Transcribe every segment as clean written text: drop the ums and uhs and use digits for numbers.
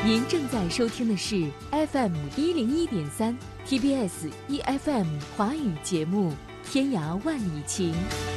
您正在收听的是 FM101.3 TBS EFM 华语节目《天涯万里情》。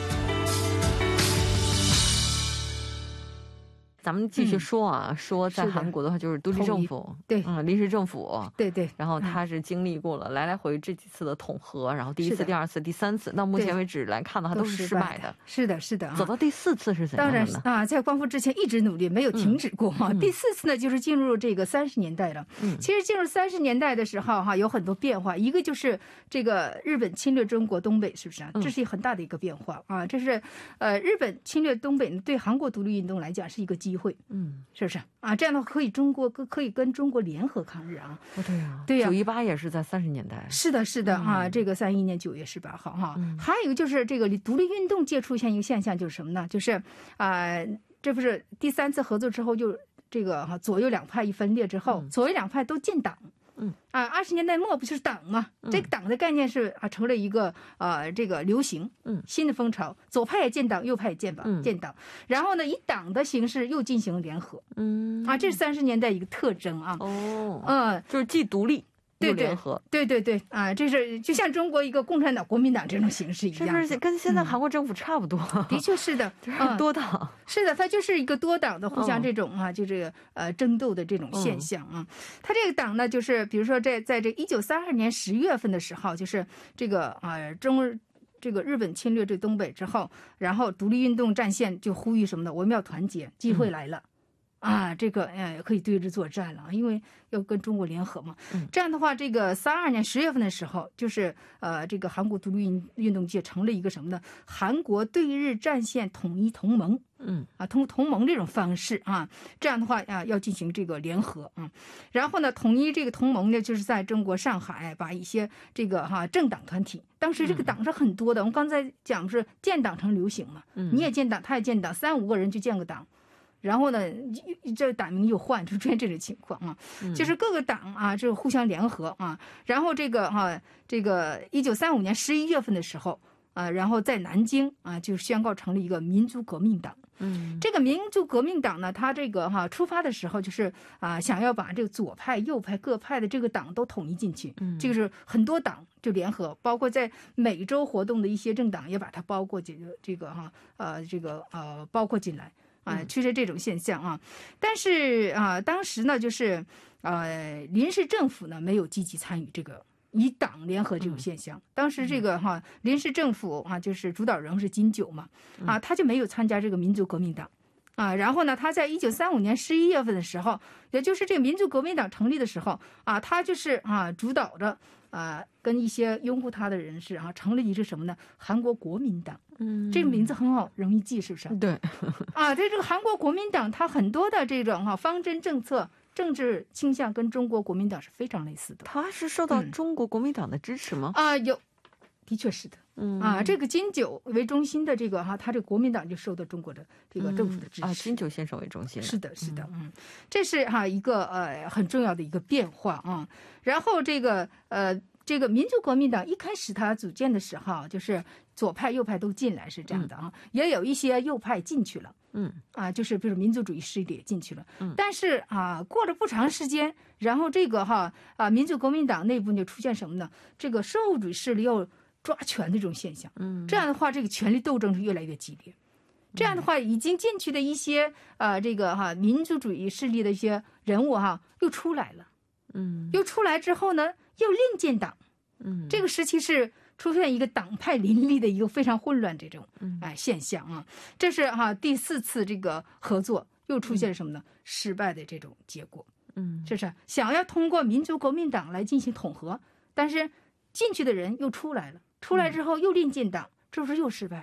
咱们继续说啊，说在韩国的话就是独立政府， 对， 临时政府， 对对， 然后他是经历过了来来回这几次的统合，然后第一次、第二次、第三次，到目前为止来看的话都是失败的。 是的，是的， 走到第4次是怎样的呢？ 当然啊，在光复之前一直努力，没有停止过哈。第4次呢，就是进入这个30年代了。其实进入30年代的时候哈，有很多变化，一个就是这个日本侵略中国东北，是不是啊？这是很大的一个变化啊。这是日本侵略东北对韩国独立运动来讲是一个机会，是不是啊？这样的话可以跟中国联合抗日啊。 对啊， 对呀 ，918也是在30年代。 是的，是的啊，这个31年9月18号哈。还有一个就是这个独立运动界出现一个现象，就是什么呢？就是这不是第3次合作之后，就这个左右两派一分裂之后，左右两派都建党。20年代末不就是党嘛？这个党的概念是成了一个这个流行，新的风潮，左派也建党，右派也建党，然后呢以党的形式又进行联合，这是30年代一个特征啊。 就是既独立。 对联合， 对啊，这是就像中国一个共产党、国民党这种形式一样， 是不是跟现在韩国政府差不多？ 的确是的， 多党是的，它就是一个多党的互相这种就这个争斗的这种现象啊。它这个党呢，就是比如说在这1932年10月份的时候，就是这个这个日本侵略这东北之后，然后独立运动战线就呼吁什么的，我们要团结，机会来了。这个可以对日作战了，因为要跟中国联合嘛。这样的话，这个32年10月份的时候，就是这个韩国独立运动界成了一个什么呢？韩国对日战线统一同盟。通同盟这种方式啊，这样的话要进行这个联合啊。然后呢，统一这个同盟呢，就是在中国上海把一些这个政党团体，当时这个党是很多的。我们刚才讲是建党成流行嘛，你也建党，他也建党，3-5个人就建个党。然后呢，这党名又换，就出现这种情况啊，就是各个党就互相联合啊。然后这个1935年11月份的时候然后在南京就宣告成立一个民族革命党。这个民族革命党呢，它这个出发的时候就是想要把这个左派、右派各派的这个党都统一进去。这个是很多党就联合，包括在美洲活动的一些政党也把它包括包括进来。确实这种现象啊。但是当时呢，就是临时政府呢没有积极参与这个以党联合这种现象。当时这个临时政府就是主导人物是金九嘛，他就没有参加这个民族革命党。然后呢，他在1935年11月份的时候，也就是这个民族革命党成立的时候他就是主导着跟一些拥护他的人士成立一个什么呢？韩国国民党。这个名字很好，容易记，是不是？ 对。 在这个韩国国民党，它很多的这种方针政策、政治倾向跟中国国民党是非常类似的。 它是受到中国国民党的支持吗？ 有，的确是的。这个金九为中心的这个他这个国民党就受到中国的这个政府的支持。 金九先生为中心。 是的，是的。这是一个很重要的一个变化啊。然后这个民族国民党一开始他组建的时候，就是左派右派都进来，是这样的也有一些右派进去了。就是比如民族主义势力也进去了。但是过了不长时间，然后这个民族国民党内部就出现什么呢？这个社会主义势力要抓权的这种现象。这样的话，这个权力斗争是越来越激烈。这样的话，已经进去的一些这个民族主义势力的一些人物又出来了。又出来之后呢，又另建党。这个时期是出现一个党派林立的一个非常混乱这种现象这是第4次这个合作又出现什么呢？失败的这种结果。这是想要通过民族国民党来进行统合，但是进去的人又出来了，出来之后又另建党，这不是又失败